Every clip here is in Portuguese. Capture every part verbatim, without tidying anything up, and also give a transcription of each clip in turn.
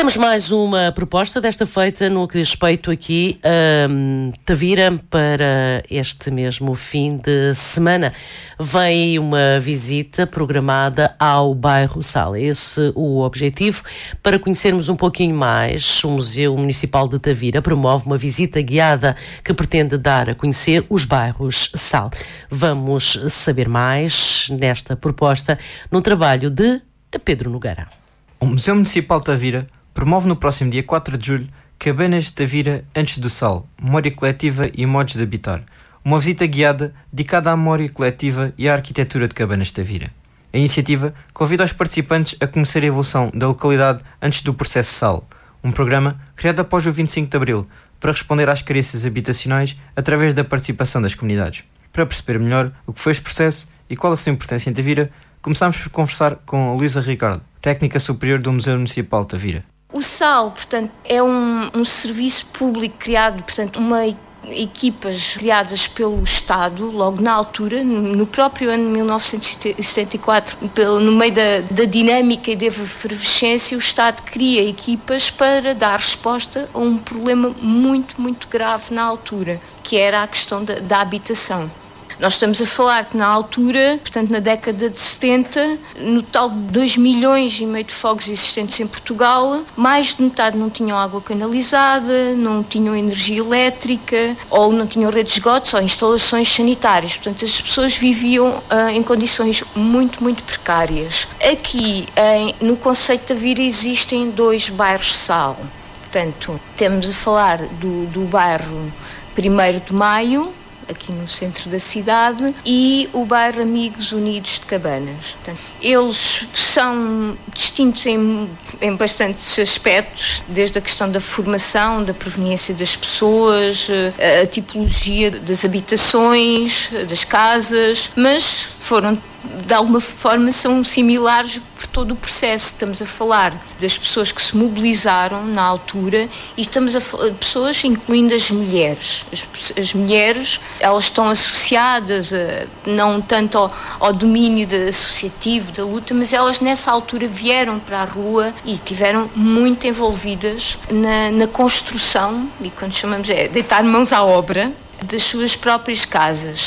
Temos mais uma proposta, desta feita no que diz respeito aqui a um, Tavira para este mesmo fim de semana. Vem uma visita programada ao bairro Sal. Esse o objetivo. Para conhecermos um pouquinho mais, o Museu Municipal de Tavira promove uma visita guiada que pretende dar a conhecer os bairros Sal. Vamos saber mais nesta proposta no trabalho de Pedro Nogueira. O Museu Municipal de Tavira promove no próximo dia quatro de julho Cabanas de Tavira antes do Sal, memória coletiva e modos de habitar. Uma visita guiada dedicada à memória coletiva e à arquitetura de Cabanas de Tavira. A iniciativa convida os participantes a conhecer a evolução da localidade antes do processo Sal, um programa criado após o vinte e cinco de abril para responder às carências habitacionais através da participação das comunidades. Para perceber melhor o que foi este processo e qual a sua importância em Tavira, começámos por conversar com a Luísa Ricardo, técnica superior do Museu Municipal de Tavira. O Sal, portanto, é um, um serviço público criado, portanto, uma equipas criadas pelo Estado, logo na altura, no próprio ano de mil novecentos e setenta e quatro, no meio da, da dinâmica e da efervescência, o Estado cria equipas para dar resposta a um problema muito, muito grave na altura, que era a questão da, da habitação. Nós estamos a falar que na altura, portanto na década de setenta, no total de dois milhões e meio de fogos existentes em Portugal, mais de metade não tinham água canalizada, não tinham energia elétrica, ou não tinham redes de esgotos ou instalações sanitárias. Portanto, as pessoas viviam uh, em condições muito, muito precárias. Aqui, em, no conceito de Tavira, existem dois bairros Sal. Portanto, temos a falar do, do bairro primeiro de Maio, aqui no centro da cidade, e o bairro Amigos Unidos de Cabanas. Portanto, eles são distintos em, em bastantes aspectos, desde a questão da formação, da proveniência das pessoas, a, a tipologia das habitações, das casas, mas foram, de alguma forma, são similares por todo o processo. Estamos a falar das pessoas que se mobilizaram na altura e estamos a falar de pessoas, incluindo as mulheres. As, as mulheres, elas estão associadas a, não tanto ao, ao domínio de, associativo da luta, mas elas nessa altura vieram para a rua e estiveram muito envolvidas na, na construção, e quando chamamos é deitar mãos à obra, das suas próprias casas,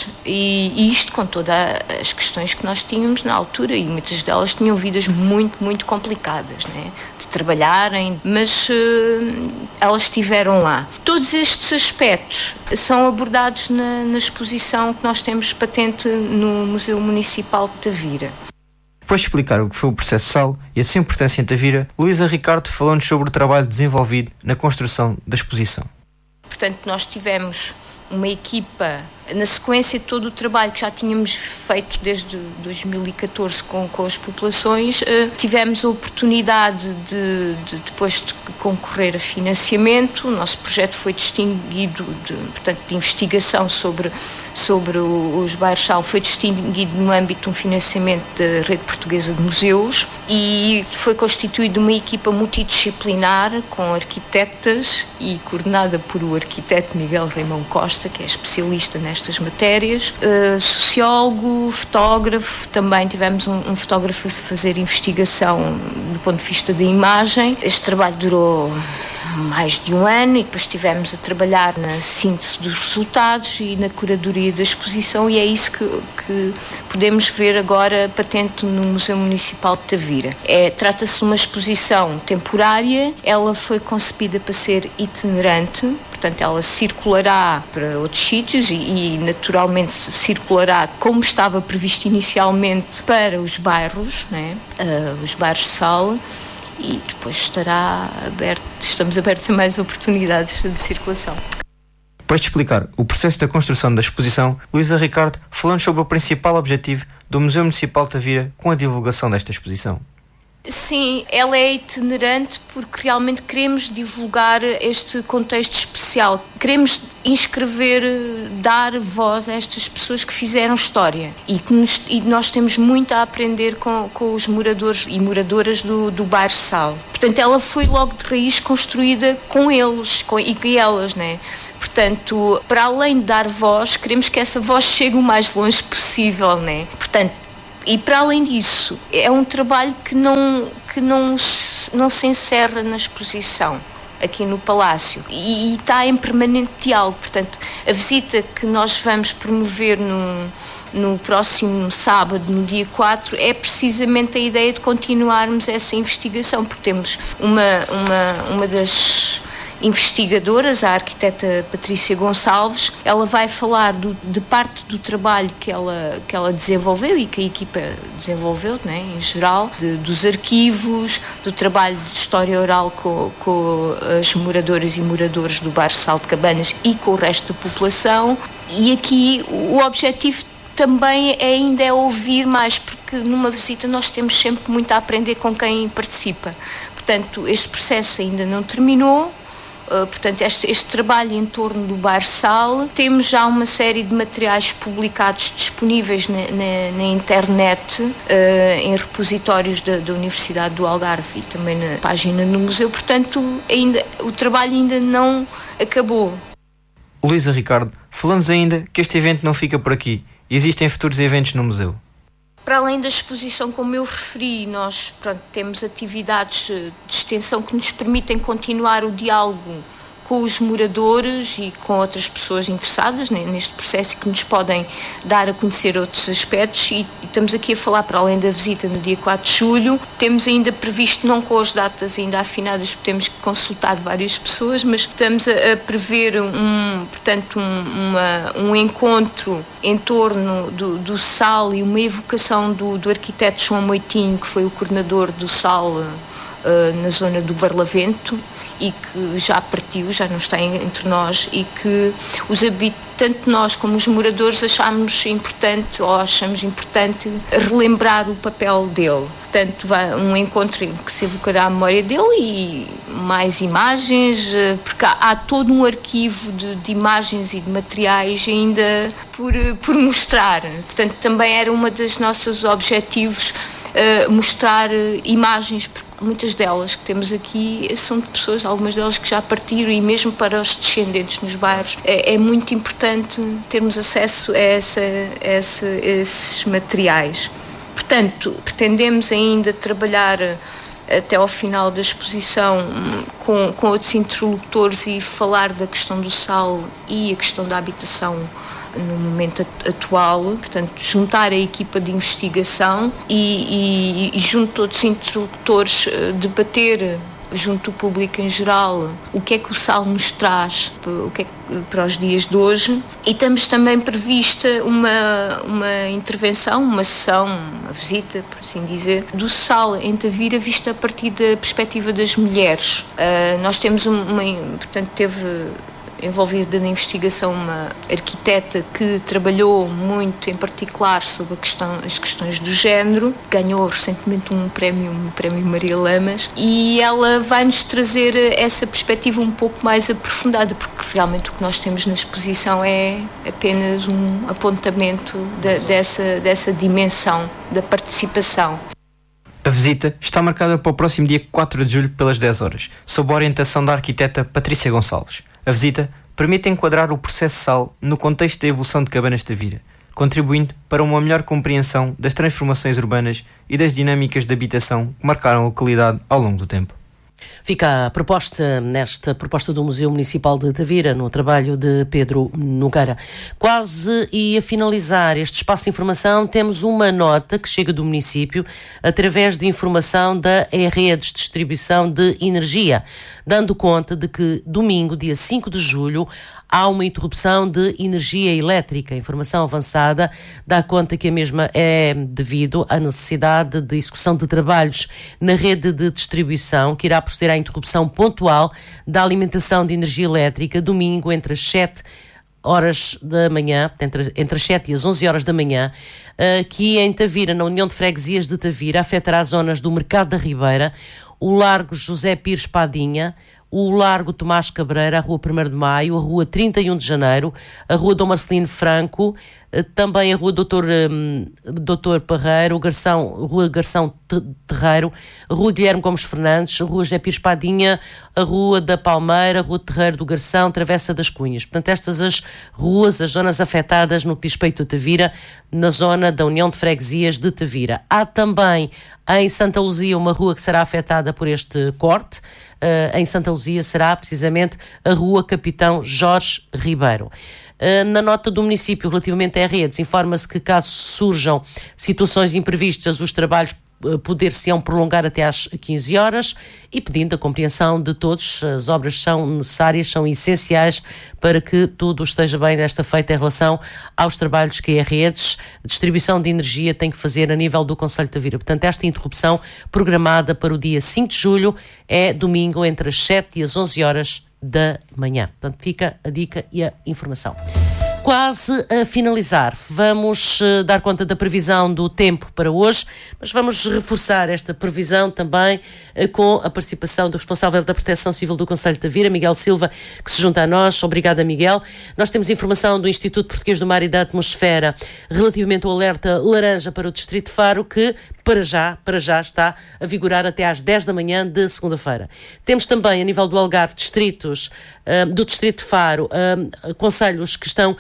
e isto com todas as questões que nós tínhamos na altura, e muitas delas tinham vidas muito, muito complicadas, né? De trabalharem, mas uh, elas estiveram lá. Todos estes aspectos são abordados na, na exposição que nós temos patente no Museu Municipal de Tavira. Depois de explicar o que foi o processo Sal e a sua importância em Tavira, Luísa Ricardo falou-nos sobre o trabalho desenvolvido na construção da exposição. Portanto, nós tivemos uma equipa, na sequência de todo o trabalho que já tínhamos feito desde dois mil e catorze com, com as populações, uh, tivemos a oportunidade de, de, depois de concorrer a financiamento. O nosso projeto foi distinguido, de, portanto, de investigação sobre, sobre o, os bairros Sal, foi distinguido no âmbito de um financiamento da Rede Portuguesa de Museus, e foi constituída uma equipa multidisciplinar com arquitetas e coordenada por o arquiteto Miguel Raimão Costa, que é especialista nestas matérias, uh, sociólogo, fotógrafo. Também tivemos um, um fotógrafo a fazer investigação do ponto de vista da imagem. Este trabalho durou mais de um ano e depois estivemos a trabalhar na síntese dos resultados e na curadoria da exposição, e é isso que, que podemos ver agora patente no Museu Municipal de Tavira. É, trata-se de uma exposição temporária, ela foi concebida para ser itinerante. Portanto, ela circulará para outros sítios e, e, naturalmente, circulará como estava previsto inicialmente para os bairros, né? uh, os bairros Sal, e depois estará aberto, estamos abertos a mais oportunidades de circulação. Depois de explicar o processo da construção da exposição, Luísa Ricardo falou-nos sobre o principal objetivo do Museu Municipal de Tavira com a divulgação desta exposição. Sim, ela é itinerante porque realmente queremos divulgar este contexto especial. Queremos inscrever, dar voz a estas pessoas que fizeram história e, que nos, e nós temos muito a aprender com, com os moradores e moradoras do, do bairro Sal. Portanto, ela foi logo de raiz construída com eles com, e com elas, né? Portanto, para além de dar voz, queremos que essa voz chegue o mais longe possível, né? Portanto, e para além disso, é um trabalho que não, que que não se, não se encerra na exposição aqui no Palácio e, e está em permanente diálogo. Portanto, a visita que nós vamos promover no, no próximo sábado, no dia quatro, é precisamente a ideia de continuarmos essa investigação, porque temos uma, uma, uma das investigadoras, a arquiteta Patrícia Gonçalves. Ela vai falar do, de parte do trabalho que ela, que ela desenvolveu e que a equipa desenvolveu, né, em geral, de, dos arquivos, do trabalho de história oral com, com as moradoras e moradores do bairro Sal de Cabanas e com o resto da população. E aqui o objetivo também é ainda é ouvir mais, porque numa visita nós temos sempre muito a aprender com quem participa. Portanto, este processo ainda não terminou. Uh, portanto, este, este trabalho em torno do bairro Sal, temos já uma série de materiais publicados disponíveis na, na, na internet, uh, em repositórios da, da Universidade do Algarve e também na página do museu. Portanto, ainda, o trabalho ainda não acabou. Luísa Ricardo, falamos ainda que este evento não fica por aqui. Existem futuros eventos no museu. Para além da exposição, como eu referi, nós pronto, temos atividades de extensão que nos permitem continuar o diálogo com os moradores e com outras pessoas interessadas neste processo e que nos podem dar a conhecer outros aspectos. E, e estamos aqui a falar, para além da visita no dia quatro de julho, temos ainda previsto, não com as datas ainda afinadas, porque temos que consultar várias pessoas, mas estamos a, a prever um, portanto, um, uma, um encontro em torno do, do Sal e uma evocação do, do arquiteto João Moitinho, que foi o coordenador do Sal uh, na zona do Barlavento, e que já partiu, já não está entre nós, e que os habitantes, tanto nós como os moradores, achamos importante, ou achamos importante, relembrar o papel dele. Portanto, vai um encontro em que se evocará a memória dele e mais imagens, porque há, há todo um arquivo de, de imagens e de materiais ainda por, por mostrar. Portanto, também era um dos nossos objetivos, uh, mostrar uh, imagens, muitas delas que temos aqui são de pessoas, algumas delas que já partiram, e mesmo para os descendentes nos bairros é, é muito importante termos acesso a, essa, a, essa, a esses materiais. Portanto, pretendemos ainda trabalhar até ao final da exposição com, com outros interlocutores e falar da questão do sal e a questão da habitação no momento atual, portanto, juntar a equipa de investigação e, e, e junto a outros interlocutores, debater junto ao público em geral o que é que o sal nos traz o que é que, para os dias de hoje. E temos também prevista uma, uma intervenção, uma sessão, uma visita, por assim dizer, do sal em Tavira vista a partir da perspectiva das mulheres. Uh, nós temos uma, portanto, teve envolvida na investigação uma arquiteta que trabalhou muito, em particular, sobre a questão, as questões do género. Ganhou recentemente um prémio, um prémio Maria Lamas, e ela vai-nos trazer essa perspectiva um pouco mais aprofundada, porque realmente o que nós temos na exposição é apenas um apontamento de, dessa, dessa dimensão da participação. A visita está marcada para o próximo dia quatro de julho pelas dez horas, sob a orientação da arquiteta Patrícia Gonçalves. A visita permite enquadrar o processo Sal no contexto da evolução de Cabanas de Tavira, contribuindo para uma melhor compreensão das transformações urbanas e das dinâmicas de habitação que marcaram a localidade ao longo do tempo. Fica a proposta nesta proposta do Museu Municipal de Tavira, no trabalho de Pedro Nogueira. Quase e a finalizar este espaço de informação, temos uma nota que chega do município através de informação da Redes de Distribuição de Energia, dando conta de que domingo, dia cinco de julho, há uma interrupção de energia elétrica. A informação avançada dá conta que a mesma é devido à necessidade de execução de trabalhos na rede de distribuição, que irá proceder à interrupção pontual da alimentação de energia elétrica domingo entre as sete horas da manhã, entre, entre as sete e as onze horas da manhã, aqui em Tavira, na União de Freguesias de Tavira, afetará as zonas do Mercado da Ribeira, o Largo José Pires Padinha, o Largo Tomás Cabreira, a Rua primeiro de Maio, a Rua trinta e um de Janeiro, a Rua Dom Marcelino Franco, também a Rua Doutor, Doutor Parreiro, Garção, Rua Garção Terreiro, a Rua Guilherme Gomes Fernandes, a Rua José Pires Padinha, a Rua da Palmeira, a Rua Terreiro do Garção, Travessa das Cunhas. Portanto, estas as ruas, as zonas afetadas no que diz respeito a Tavira, na zona da União de Freguesias de Tavira. Há também em Santa Luzia uma rua que será afetada por este corte. Uh, em Santa Luzia será precisamente a Rua Capitão Jorge Ribeiro. Uh, na nota do município relativamente a redes, informa-se que caso surjam situações imprevistas, os trabalhos uh, poder-se-ão prolongar até às quinze horas e pedindo a compreensão de todos, as obras são necessárias, são essenciais para que tudo esteja bem desta feita em relação aos trabalhos que a redes, distribuição de energia, tem que fazer a nível do Concelho de Tavira. Portanto, esta interrupção programada para o dia cinco de julho é domingo entre as sete e as onze horas da manhã. Portanto, fica a dica e a informação. Quase a finalizar, vamos uh, dar conta da previsão do tempo para hoje, mas vamos reforçar esta previsão também uh, com a participação do responsável da Proteção Civil do Concelho de Tavira, Miguel Silva, que se junta a nós. Obrigada, Miguel. Nós temos informação do Instituto Português do Mar e da Atmosfera relativamente ao alerta laranja para o Distrito de Faro, que para já, para já está a vigorar até às dez da manhã de segunda-feira. Temos também, a nível do Algarve, distritos uh, do Distrito de Faro, uh, concelhos que estão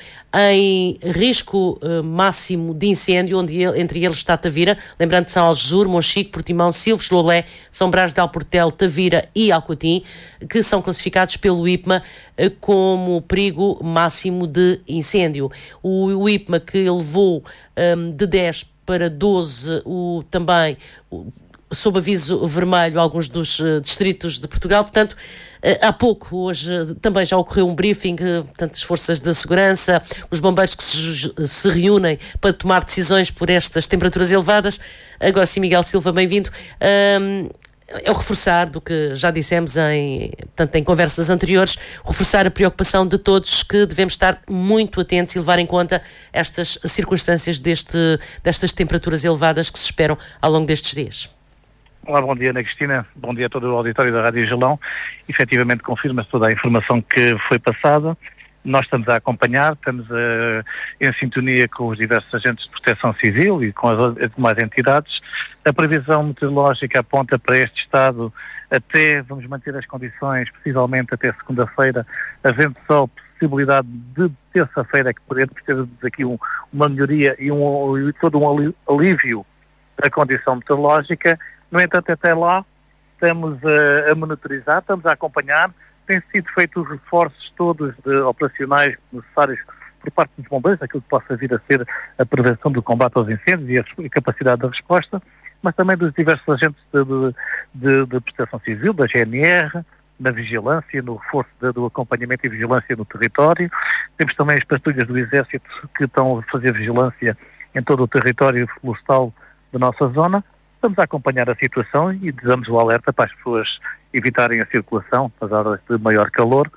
em risco uh, máximo de incêndio, onde ele, entre eles está Tavira, lembrando que são Algesur, Monchique, Portimão, Silves, Lolé, São Brás de Alportel, Tavira e Alcoatim, que são classificados pelo I P M A uh, como perigo máximo de incêndio. O, o I P M A que elevou um, de dez para doze, o, também o, sob aviso vermelho, alguns dos uh, distritos de Portugal. Portanto, uh, há pouco, hoje, uh, também já ocorreu um briefing, uh, portanto, as forças de segurança, os bombeiros que se, se reúnem para tomar decisões por estas temperaturas elevadas. Agora sim, Miguel Silva, bem-vindo. Um, É o reforçar do que já dissemos em, portanto, em conversas anteriores, reforçar a preocupação de todos que devemos estar muito atentos e levar em conta estas circunstâncias deste, destas temperaturas elevadas que se esperam ao longo destes dias. Olá, bom dia, Ana Cristina. Bom dia a todo o auditório da Rádio Jalão. Efetivamente confirma-se toda a informação que foi passada. Nós estamos a acompanhar, estamos a, em sintonia com os diversos agentes de proteção civil e com as, as demais entidades. A previsão meteorológica aponta para este estado até, vamos manter as condições, possivelmente até segunda-feira, havendo só possibilidade de terça-feira que podemos ter aqui um, uma melhoria e, um, e todo um alívio da condição meteorológica. No entanto, até lá estamos a, a monitorizar, estamos a acompanhar. Têm sido feitos os reforços todos de, operacionais necessários por parte dos bombeiros, aquilo que possa vir a ser a prevenção do combate aos incêndios e a, a capacidade de resposta, mas também dos diversos agentes de, de, de, de proteção civil, da G N R, na vigilância, no reforço de, do acompanhamento e vigilância no território. Temos também as patrulhas do Exército que estão a fazer vigilância em todo o território florestal da nossa zona. Estamos a acompanhar a situação e damos o alerta para as pessoas evitarem a circulação nas horas de maior calor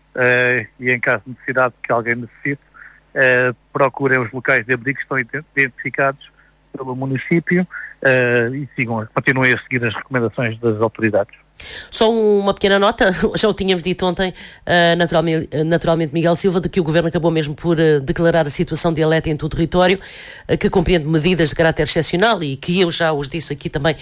uh, e em caso de necessidade que alguém necessite, uh, procurem os locais de abrigo que estão identificados pelo município uh, e sigam, continuem a seguir as recomendações das autoridades. Só uma pequena nota, já o tínhamos dito ontem, uh, naturalmente, naturalmente Miguel Silva, de que o Governo acabou mesmo por uh, declarar a situação de alerta em todo o território, uh, que compreende medidas de caráter excepcional e que eu já os disse aqui também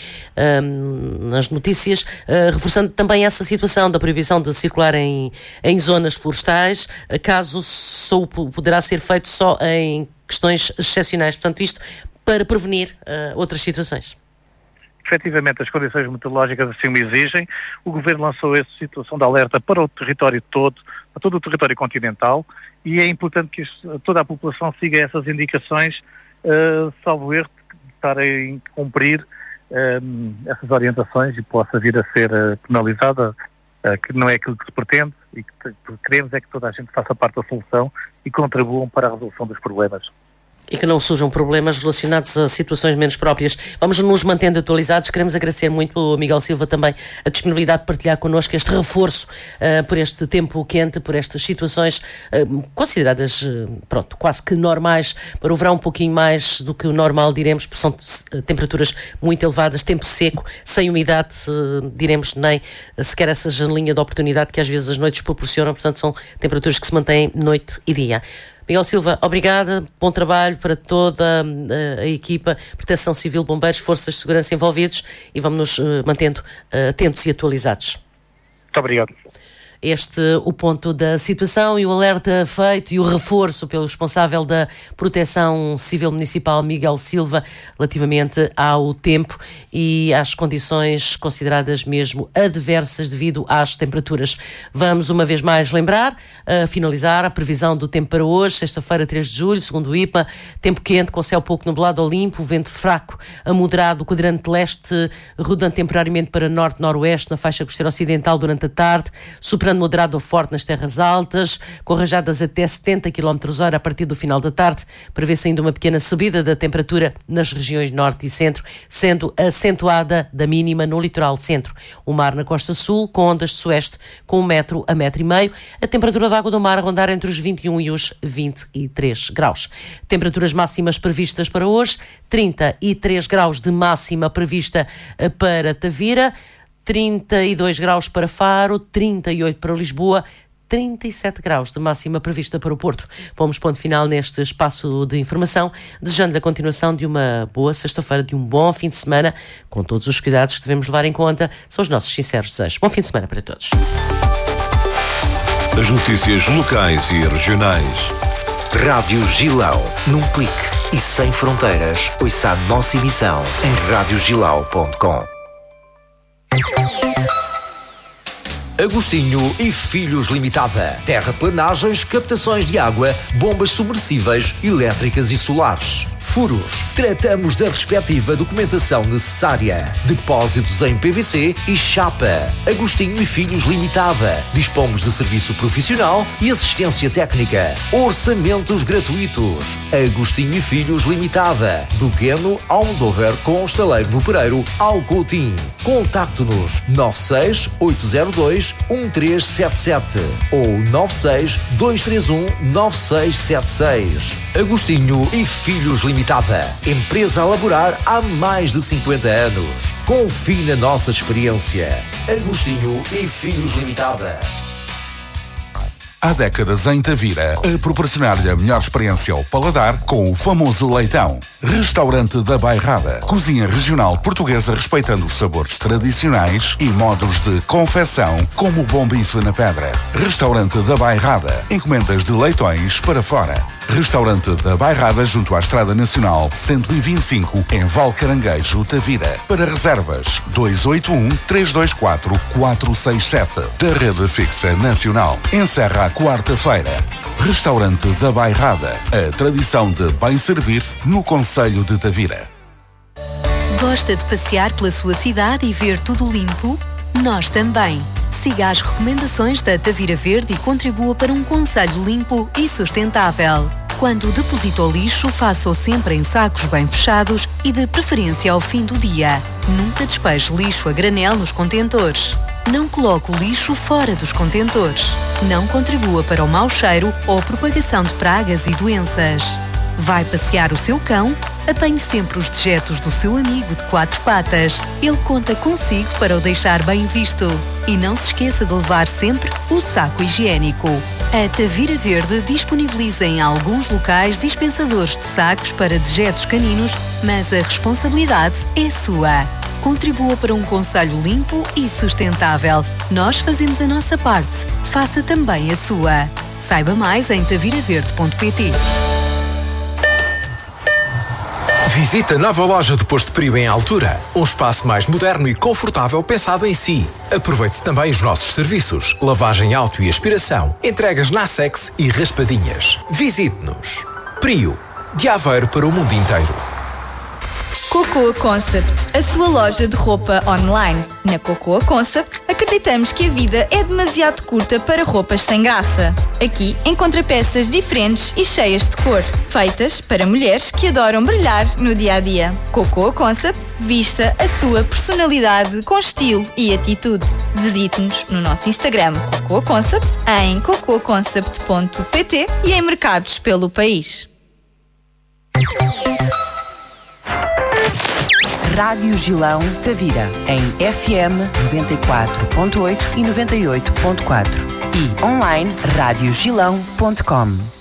uh, nas notícias, uh, reforçando também essa situação da proibição de circular em, em zonas florestais, uh, caso só poderá ser feito só em questões excepcionais, portanto isto para prevenir uh, outras situações. Efetivamente, as condições meteorológicas assim o exigem. O Governo lançou essa situação de alerta para o território todo, para todo o território continental, e é importante que toda a população siga essas indicações, uh, salvo erro de estar a cumprir uh, essas orientações e possa vir a ser uh, penalizada, uh, que não é aquilo que se pretende, e que queremos é que toda a gente faça parte da solução e contribuam para a resolução dos problemas. E que não surjam problemas relacionados a situações menos próprias. Vamos nos mantendo atualizados. Queremos agradecer muito ao Miguel Silva também a disponibilidade de partilhar connosco este reforço uh, por este tempo quente, por estas situações uh, consideradas, uh, pronto, quase que normais para o verão, um pouquinho mais do que o normal, diremos, porque são uh, temperaturas muito elevadas, tempo seco, sem umidade, uh, diremos, nem uh, sequer essa janelinha de oportunidade que às vezes as noites proporcionam, portanto são temperaturas que se mantêm noite e dia. Miguel Silva, obrigada, bom trabalho para toda a, a equipa, Proteção Civil, Bombeiros, Forças de Segurança envolvidos, e vamos nos uh, mantendo uh, atentos e atualizados. Muito obrigado. Este o ponto da situação e o alerta feito e o reforço pelo responsável da Proteção Civil Municipal, Miguel Silva, relativamente ao tempo e às condições consideradas mesmo adversas devido às temperaturas. Vamos uma vez mais lembrar, a finalizar a previsão do tempo para hoje, sexta-feira, três de julho, segundo o I P A, tempo quente com céu pouco nublado ou limpo, vento fraco a moderado, quadrante leste, rodando temporariamente para norte-noroeste na faixa costeira ocidental durante a tarde, superando moderado ou forte nas terras altas, com rajadas até setenta quilómetros hora a partir do final da tarde. Prevê-se ainda uma pequena subida da temperatura nas regiões norte e centro, sendo acentuada da mínima no litoral centro. O mar na costa sul, com ondas de sueste, com um metro a metro e meio. A temperatura da água do mar a rondar entre os vinte e um e os vinte e três graus. Temperaturas máximas previstas para hoje, trinta e três graus de máxima prevista para Tavira, trinta e dois graus para Faro, trinta e oito para Lisboa, trinta e sete graus de máxima prevista para o Porto. Pomos ponto final neste espaço de informação, desejando a continuação de uma boa sexta-feira, de um bom fim de semana, com todos os cuidados que devemos levar em conta, são os nossos sinceros desejos. Bom fim de semana para todos. As notícias locais e regionais. Rádio Gilão, num clique e sem fronteiras. Ouça a nossa emissão em rádio gilau ponto com. Agostinho e Filhos Limitada. Terraplanagens, captações de água, bombas submersíveis, elétricas e solares. Furos. Tratamos da respectiva documentação necessária. Depósitos em P V C e chapa. Agostinho e Filhos Limitada. Dispomos de serviço profissional e assistência técnica. Orçamentos gratuitos. Agostinho e Filhos Limitada. Do Gueno ao Almodóvar, com estaleiro no Pereiro ao Coutinho. Contacte-nos nove seis oito zero dois um três sete sete ou nove seis dois três um nove seis sete seis. Agostinho e Filhos Limitada. Empresa a laborar há mais de cinquenta anos. Confie na nossa experiência. Agostinho e Filhos Limitada. Há décadas em Tavira, a proporcionar-lhe a melhor experiência ao paladar com o famoso leitão. Restaurante da Bairrada. Cozinha regional portuguesa respeitando os sabores tradicionais e modos de confecção, como o bom bife na pedra. Restaurante da Bairrada. Encomendas de leitões para fora. Restaurante da Bairrada junto à Estrada Nacional cento e vinte e cinco, em Valcaranguejo, Tavira. Para reservas, dois oito um, três dois quatro, quatro seis sete. Da Rede Fixa Nacional. Encerra a quarta-feira. Restaurante da Bairrada. A tradição de bem servir no concelho de Tavira. Gosta de passear pela sua cidade e ver tudo limpo? Nós também. Siga as recomendações da Tavira Verde e contribua para um concelho limpo e sustentável. Quando deposita o lixo, faça-o sempre em sacos bem fechados e de preferência ao fim do dia. Nunca despeje lixo a granel nos contentores. Não coloque o lixo fora dos contentores. Não contribua para o mau cheiro ou propagação de pragas e doenças. Vai passear o seu cão? Apanhe sempre os dejetos do seu amigo de quatro patas. Ele conta consigo para o deixar bem visto. E não se esqueça de levar sempre o saco higiênico. A Tavira Verde disponibiliza em alguns locais dispensadores de sacos para dejetos caninos, mas a responsabilidade é sua. Contribua para um concelho limpo e sustentável. Nós fazemos a nossa parte. Faça também a sua. Saiba mais em tavira verde ponto pt. Visite a nova loja do Posto Prio em Altura. Um espaço mais moderno e confortável pensado em si. Aproveite também os nossos serviços. Lavagem auto e aspiração. Entregas Nassex e raspadinhas. Visite-nos. Prio. De Aveiro para o mundo inteiro. Cocoa Concept, a sua loja de roupa online. Na Cocoa Concept, acreditamos que a vida é demasiado curta para roupas sem graça. Aqui encontra peças diferentes e cheias de cor, feitas para mulheres que adoram brilhar no dia-a-dia. Cocoa Concept, vista a sua personalidade com estilo e atitude. Visite-nos no nosso Instagram Cocoa Concept, em cocoa concept ponto pt e em mercados pelo país. Rádio Gilão Tavira, em F M noventa e quatro ponto oito e noventa e oito ponto quatro e online rádio gilão ponto com.